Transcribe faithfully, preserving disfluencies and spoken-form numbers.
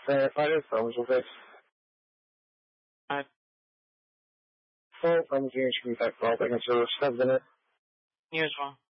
Firefighter, problems will fix. Alright. Full, problems here, should be back for all, I can service, seven minutes. You as well.